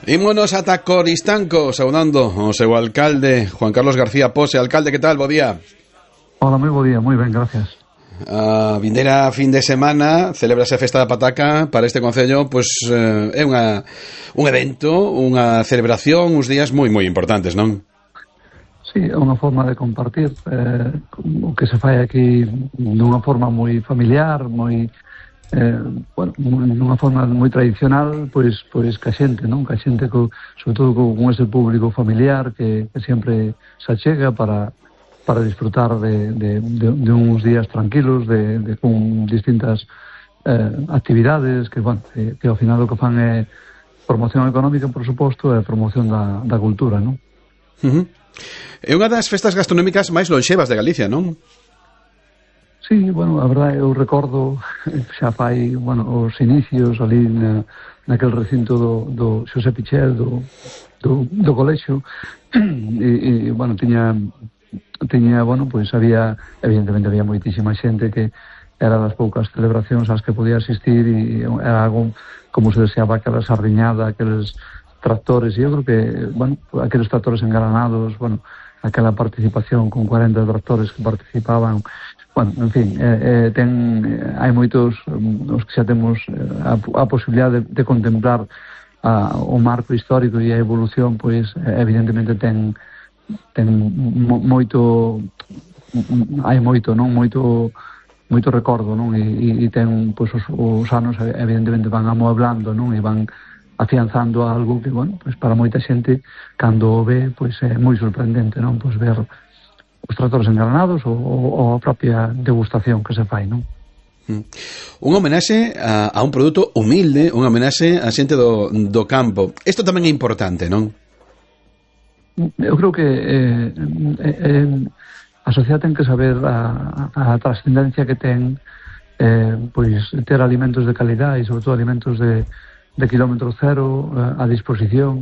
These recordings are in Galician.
Ímonos ata Coristanco, saudando o seu alcalde, Juan Carlos García Pose. Alcalde, que tal? Bo día. Hola, moi bo día, moi ben, gracias. A vindeira fin de semana celebrase a Festa da Pataca. Para este concello, pois é un evento, unha celebración, uns días moi importantes, non? Sí, é unha forma de compartir o que se fai aquí dunha forma moi familiar, moi nunha forma moi tradicional, pois ca xente, non? Ca xente, sobre todo con ese público familiar que sempre se achega para disfrutar de uns días tranquilos, con distintas actividades que ao final o que fan é promoción económica, por suposto, e promoción da cultura, non? É unha das festas gastronómicas máis lonxevas de Galicia, non? Sí, bueno, a verdade, eu recordo xa fai, os inicios ali naquel recinto do Xosé Pichel, do colexio, e tiña, evidentemente había moitísima xente que era das poucas celebracións ás que podía asistir, e era algo como se deseaba, aquela sardiñada, aqueles tractores, e eu creo que, aqueles tractores engalanados, aquela participación con 40 tractores que participaban. En fin, hai moitos os que xa temos a posibilidade de contemplar o marco histórico e a evolución, pois evidentemente ten moito, hai moito, non? Moito recordo, non? E ten, pois, os anos evidentemente van amueblando, non? E van afianzando algo que, pois para moita xente, cando o ve, pois é moi sorprendente, non? Pois ver os tractores engranados ou a propia degustación que se fai, non? Unha homenaxe a un produto humilde, unha homenaxe a xente do campo. Isto tamén é importante, non? Eu creo que a sociedade ten que saber a trascendencia que ten pois ter alimentos de calidade e sobre todo alimentos de kilómetro cero a disposición.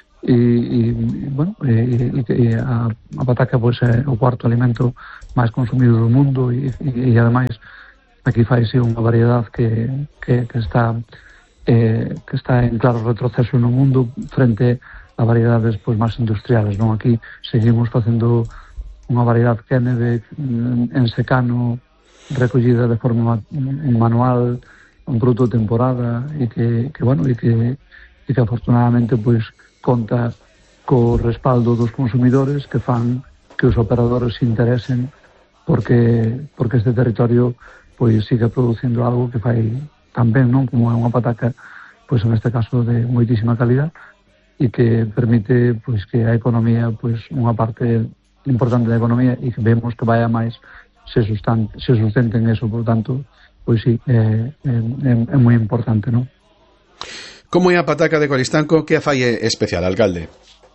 A pataca, pois, é o cuarto alimento máis consumido do mundo, e ademais aquí faise unha variedade que está en claro retroceso no mundo frente a variedades, pois, máis industriales, non? Aquí seguimos facendo unha variedade Kennedy en secano, recollida de forma manual, un produto de temporada, e que afortunadamente, pois, conta co respaldo dos consumidores que fan que os operadores se interesen porque este territorio, pois, siga producindo algo que fai tan ben, non? Como é unha pataca, pois, en este caso de moitísima calidad, e que permite, pois, que a economía, pois, unha parte importante da economía, e que vemos que vai a máis se sustente en eso. Por tanto, pois sí, é moi importante, non? Como é a pataca de Coristanco? Que a fai especial, alcalde?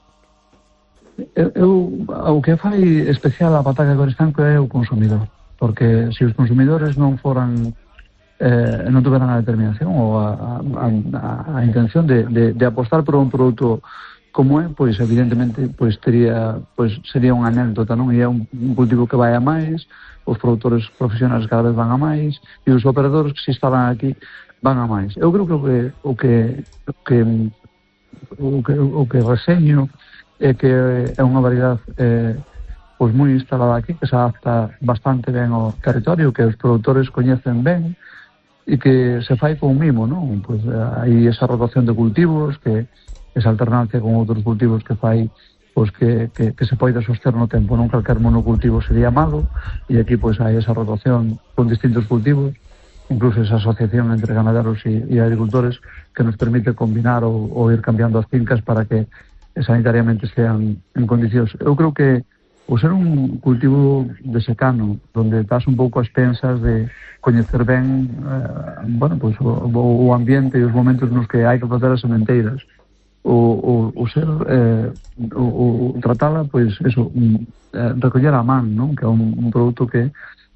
O que fai especial a pataca de Coristanco é o consumidor, porque se os consumidores non foran non tuveran a determinación ou a intención de apostar por un produto como é, pois evidentemente pois sería unha anécdota, non? E é un cultivo que vai a máis, os produtores profesionais cada vez van a máis, e os operadores que se instalan aquí van a máis. Eu creo que o que reseño é que é unha variedade pois moi instalada aquí, que se adapta bastante ben ao territorio, que os produtores coñecen ben e que se fai con mimo, non? Pois hai esa rotación de cultivos, que esa alternancia con outros cultivos que fai, pois que se poida soster no tempo, non calquer monocultivo sería malo, e aquí pois hai esa rotación con distintos cultivos, incluso esa asociación entre ganaderos e agricultores que nos permite combinar ou ir cambiando as fincas para que sanitariamente estean en condicións. Eu creo que o ser un cultivo de secano, donde estás un pouco a expensas de coñecer ben o ambiente e os momentos nos que hai que facer as sementeiras, o ser o tratala, pois eso, recoller a man, non? Que é un produto que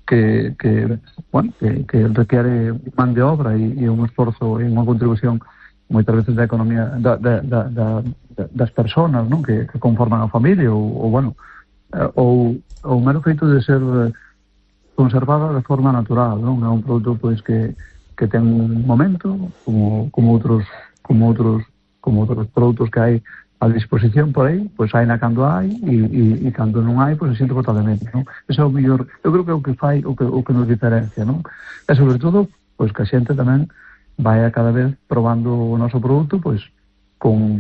requiere man de obra e un esforzo e unha contribución moitas veces da economía das persoas, non? Que conforman a familia ou o mero feito de ser conservada de forma natural, non? É un produto, pois, que ten un momento como outros como outros produtos que hai a disposición por aí, pois hai na cando hai e cando non hai, pois se sinto totalmente, non? Ese é o mellor, eu creo que é o que fai, o que nos diferencia, non? E sobre todo, pois que a xente tamén vai a cada vez probando o noso produto, pois con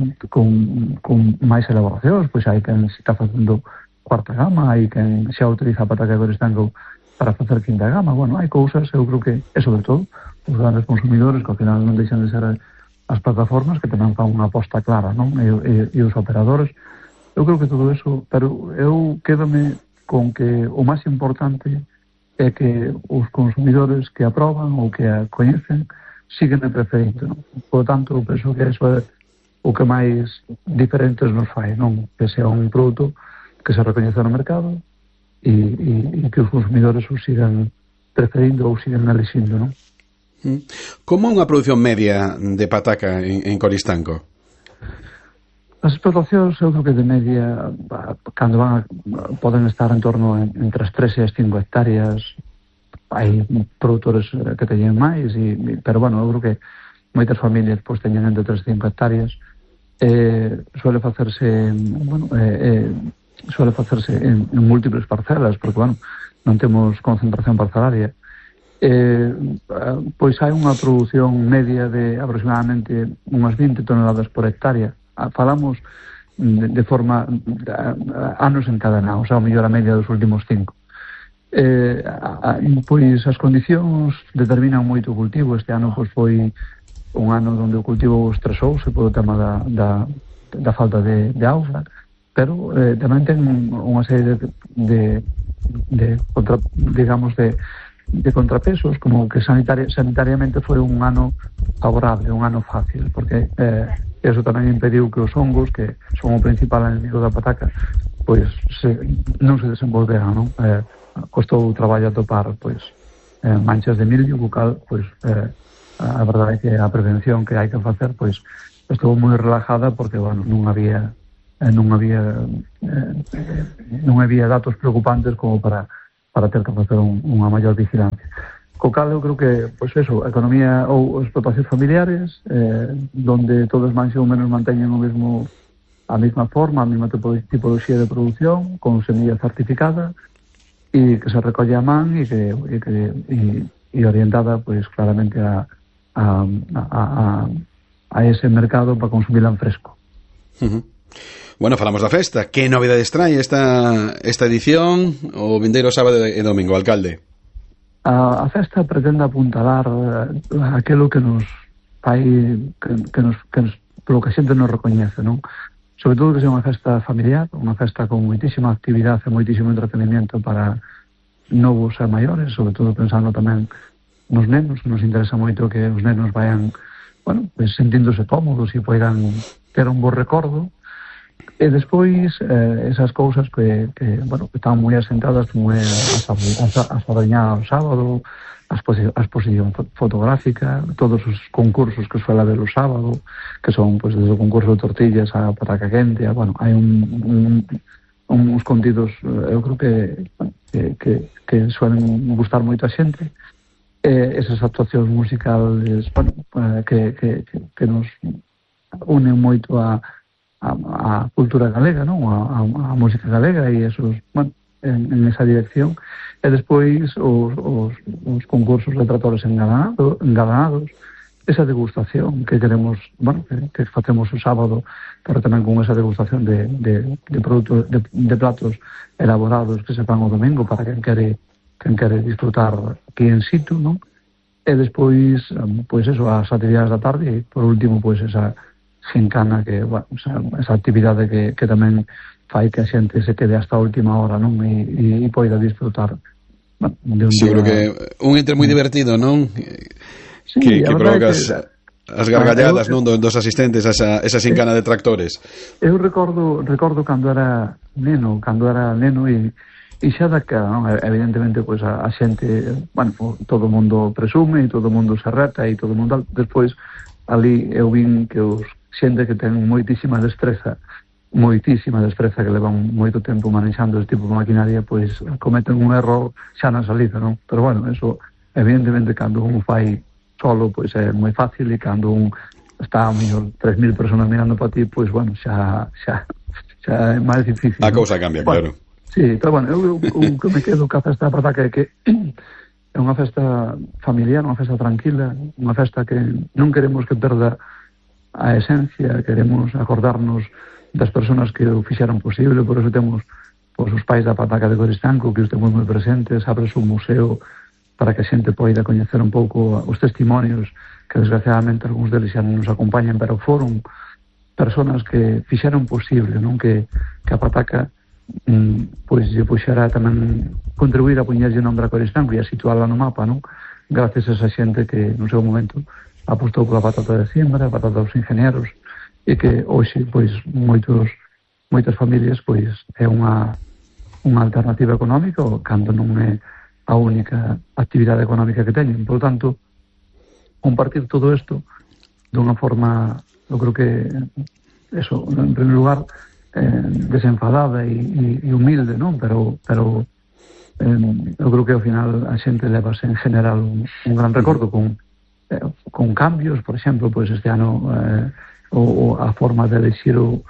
máis elaboracións, pois hai quen se está facendo cuarta gama, hai quen xa utiliza a pataca de Coristanco para facer quinta gama. Bueno, hai cousas, eu creo que é sobre todo os grandes consumidores que ao final non deixan de ser as plataformas que tamén fan unha aposta clara, non? E os operadores, eu creo que todo eso, pero eu quédame con que o máis importante é que os consumidores que aproban ou que a coñecen siguen de preferindo, non? Por tanto, eu penso que eso é o que máis diferentes nos fai, non? Que sea un produto que se recoñece no mercado e que os consumidores o sigan preferindo ou sigan elixindo, non? Como unha produción media de pataca en Coristanco? As explotacións, eu creo que de media, cando poden estar en torno entre as 3 e as 5 hectáreas. Hai produtores que teñen máis, pero, bueno, eu creo que moitas familias pois teñen entre 3 e 5 hectáreas. Suele facerse, en múltiples parcelas, porque, bueno, non temos concentración parcelaria. Pois hai unha produción media de aproximadamente unhas 20 toneladas por hectárea. Falamos de forma anos encadenados, ao mellor a media dos últimos 5. Pois as condicións determinan moito o cultivo. Este ano pois foi un ano onde o cultivo estresouse polo tema da falta de auga, pero tamén ten unha serie de contrapesos, como que sanitariamente foi un ano favorable, un ano fácil, porque eso tamén impediu que os hongos, que son o principal enemigo da pataca, pois non se desenvolveran, non? Costou traballo atopar pois manchas de mildio, bucal, pois a verdade é que a prevención que hai que facer pois estou moi relajada, porque, bueno, non había datos preocupantes como para ter que facer unha maior vigilancia. Co cal eu creo que, pois eso, a economía ou explotacións familiares, donde todos máis ou menos manteñen a mesma forma, a mesma tipoloxía de produción, con semilla certificada, e que se recolle a man e orientada pois claramente a ese mercado para consumir en fresco. Bueno, falamos da festa. Que novidades trae esta edición o vindeiro sábado e domingo, alcalde? A festa pretende apuntalar aquilo que nos fai polo que a xente nos recoñece, non? Sobre todo que sea unha festa familiar, unha festa con moitísima actividade e moitísimo entretenimiento para novos e maiores, sobre todo pensando tamén nos nenos. Nos interesa moito que os nenos vayan, bueno, pues, sentíndose cómodos e poidan ter un bo recordo. E despois esas cousas que están moi asentadas, como é a Sardañá o sábado, a exposición fotográfica, todos os concursos que suele haber o sábado, que son pois desde o concurso de tortillas a pataca quente, bueno, hai uns contidos, eu creo que suelen gustar moito a xente. Esas actuacións musicales, bueno, que nos unen moito a cultura galega, non? A música galega, e esos, bueno, en esa dirección. E despois os concursos de tratores engalanados, esa degustación que queremos, bueno, que facemos o sábado, pero tamén con esa degustación de produtos, de platos elaborados que se fan o domingo para quen quere disfrutar aquí en situ, non? E despois, pois eso, as actividades da tarde, e por último, pois esa gincana que, bueno, esa actividade que tamén fai que a xente se quede hasta a última hora, non? E poida disfrutar, bueno, de un seguro día... que un entre moi divertido, non? Sí, que provoca as gargalladas, non, dos asistentes a esa gincana de tractores. Eu recordo cando era neno e xa daquela, non? Evidentemente, pois a xente, bueno, todo o mundo presume e todo o mundo se reta e todo o mundo... Despois, ali eu vin que os xente que ten moitísima destreza, que levan moito tempo manexando este tipo de maquinaria, pois cometen un error xa na salida, non? Pero, bueno, eso, evidentemente, cando un fai solo, pois é moi fácil, e cando un está a mellor 3.000 personas mirando para ti, pois, bueno, xa é máis difícil. A cousa cambia, claro. Sí, pero bueno, eu que me quedo ca festa da pataca é que é unha festa familiar, unha festa tranquila, unha festa que non queremos que perda a esencia, queremos acordarnos das persoas que o fixeron posible, por eso temos os pais da pataca de Coristanco, que os temos moi presentes, abres un museo para que a xente poida coñecer un pouco os testimonios, que desgraciadamente algúns deles xa non nos acompañan, pero foron persoas que fixeron posible, non, que a pataca pois lle puxera tamén contribuir a poñerlle nombre a Coristanco e a situarla no mapa, non? Gracias a esa xente que no seu momento apostou pola patata de siembra, a patata dos ingenieros, e que hoxe pois moitas familias pois é unha alternativa económica, cando non é a única actividade económica que teñen. Por tanto, compartir todo isto dunha forma, eu creo que eso, en primeiro lugar, desenfadada e humilde, non? Pero eu creo que ao final a xente levase en general un gran recordo con cambios, por exemplo, pois este ano a forma de elixir o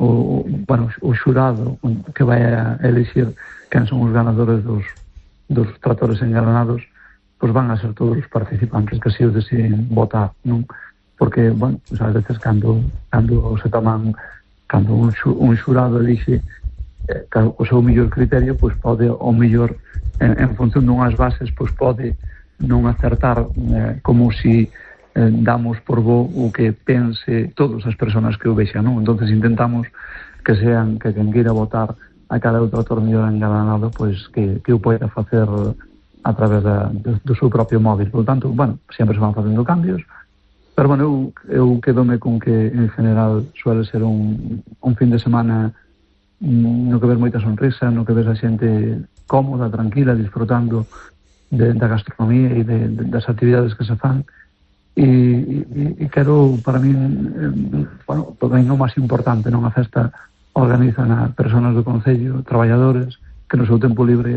xurado que vai a elixir quen son os ganadores dos tratores engalanados, pois van a ser todos os participantes que se os deciden votar, non? Porque, bueno, pues a veces cando se toman, cando un xurado elixe o seu mellor criterio, pois pode, o mellor, en función dunhas bases, pois pode non acertar como si damos por bo o que pense todas as persoas que o vexan, non? Entonces intentamos que sean, que quen queira votar a cada outro trator mellor engalanado, pois que o poida facer a través do seu propio móvil. Por tanto, bueno, sempre se van facendo cambios, pero bueno, eu quedome con que en general suele ser un fin de semana no que ves moita sonrisa, no que ves a xente cómoda, tranquila, disfrutando da gastronomía e das actividades que se fan, e quero, para mí, bueno, tamén o máis importante, non, a festa organizan a persoas do Concello, traballadores que no seu tempo libre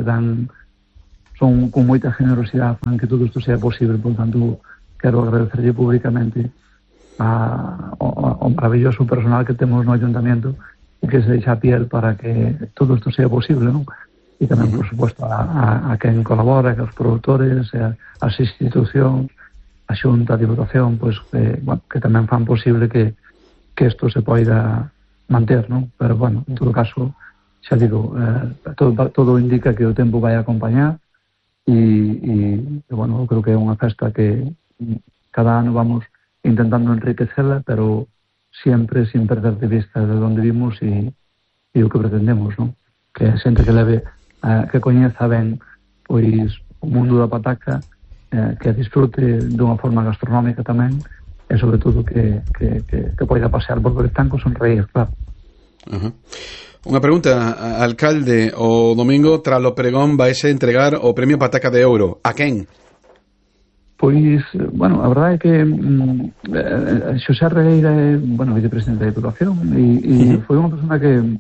son con moita generosidade, fan que todo isto sea posible. Por tanto, quero agradecerlle públicamente ao maravilloso personal que temos no Ayuntamiento e que se deixa a piel para que todo isto sea posible, non? E tamén, por suposto, a quen colabora, que os produtores, as institucións, a Xunta, a Diputación, pois, bueno, que tamén fan posible que isto se poida manter, non? Pero, bueno, en todo caso, xa digo, todo indica que o tempo vai acompañar e bueno, eu creo que é unha festa que cada ano vamos intentando enriquecela, pero sempre sin perder de vista de onde vimos e o que pretendemos, non? Que a xente que leve, que coñeza ben pois o mundo da pataca, que disfrute dunha forma gastronómica tamén, e sobre todo que poida pasear por Coristanco sonreír, claro. Unha pregunta, alcalde, o domingo tras o pregón vaise entregar o premio Pataca de Ouro. A quen? Pois, bueno, a verdade é que Xosé Regueira é, bueno, vicepresidente da Diputación e foi unha persona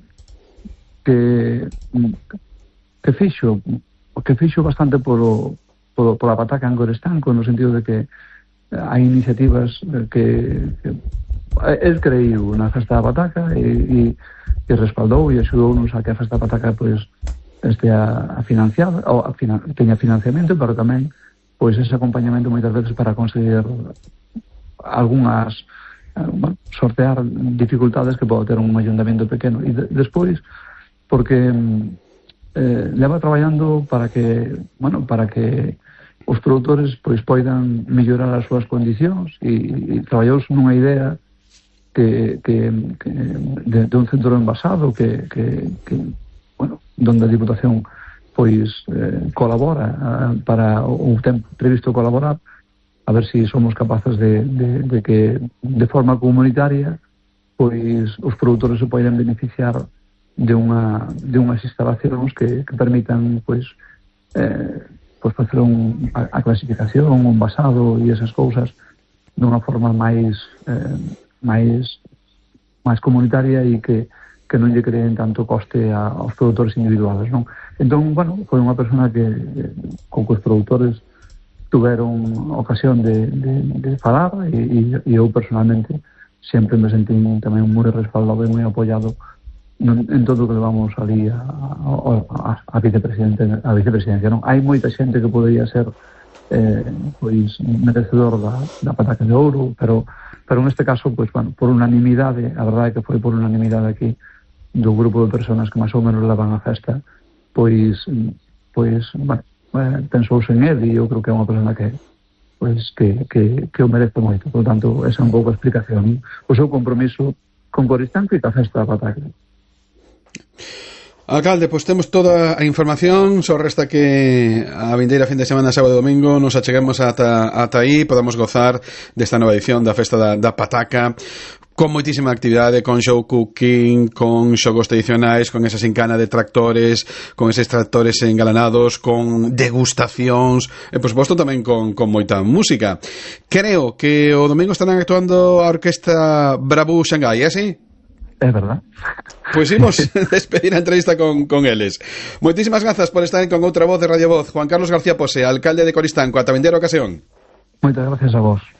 que fixo bastante pola pataca en Coristanco, no sentido de que hai iniciativas que el creiu na festa da pataca e respaldou e axudounos a que a festa da pataca pois estea financiada, teña financiamento, pero tamén pois ese acompañamento moitas veces para conseguir algunhas, sortear dificultades que pode ter un ayuntamiento pequeno. E despois, porque leva traballando para que os produtores pois poidan mellorar as súas condicións e traballou nunha idea de un centro envasado que bueno, donde a Diputación pois colabora para o tempo previsto colaborar, a ver se somos capaces de que de forma comunitaria pois os produtores se poidan beneficiar de unhas instalacións que permitan pois facer a clasificación, un envasado e esas cousas dunha forma máis comunitaria e que non lle creen tanto coste aos produtores individuales, non? Entón, bueno, foi unha persona que con os produtores tuveron ocasión de falar e eu personalmente sempre me sentí tamén moi respaldado e moi apoiado en todo o que levamos ali a vicepresidencia, non? Hai moita xente que podería ser pois merecedor da pataca de ouro, pero neste caso, pois, bueno, por unanimidade, a verdade é que foi por unanimidade aquí do grupo de personas que máis ou menos levan a festa, pois bueno, pensouse en él e eu creo que é unha persona que o merece moito. Por tanto, esa é un pouco a explicación. O seu compromiso con Coristanco e ca festa da pataca. Alcalde, pois temos toda a información, só resta que a vindeira fin de semana, sábado e domingo, nos acheguemos ata aí, podamos gozar desta nova edición da festa da pataca, con moitísima actividade, con show cooking, con xogos tradicionais, con esa sincana de tractores, con eses tractores engalanados, con degustacións, e por suposto tamén con moita música. Creo que o domingo estarán actuando a orquesta Brabú Xangai, é así? É verdad. Pois imos despedir a entrevista con eles. Moitísimas grazas por estar con outra voz de Radio Voz. Juan Carlos García Pose, alcalde de Coristanco. Ata vindeira ocasión. Moitas gracias a vos.